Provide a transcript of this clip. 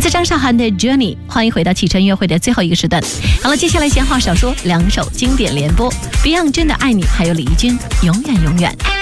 自张韶涵的 Journey， 欢迎回到汽车音乐会的最后一个时段。好了，接下来闲话少说，2首经典联播 ，Beyond 真的爱你，还有李翊君永远永远。